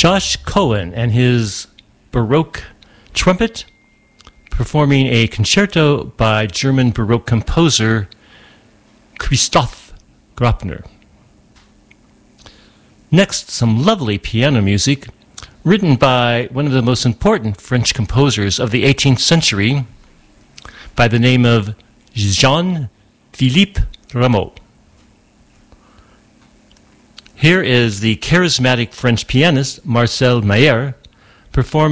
Josh Cohen and his Baroque trumpet, performing a concerto by German Baroque composer Christoph Graupner. Next, some lovely piano music written by one of the most important French composers of the 18th century by the name of Jean-Philippe Rameau. Here is the charismatic French pianist Marcel Mayer performing